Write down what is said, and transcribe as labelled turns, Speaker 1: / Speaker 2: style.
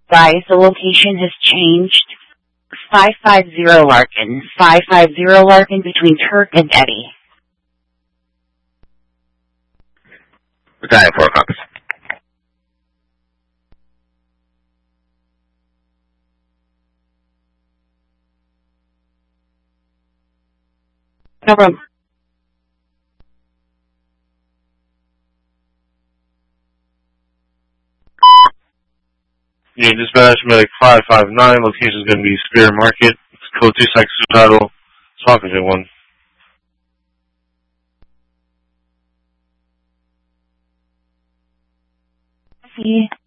Speaker 1: Guys, the location has changed. 550 Larkin. 550 Larkin between Turk and Eddie.
Speaker 2: Battalion 4 copies.
Speaker 1: No problem.
Speaker 3: Yeah, dispatch medic 559. Location is going to be Spear Market. It's code 2 Psych Suicidal. Swap engine 1.
Speaker 1: See.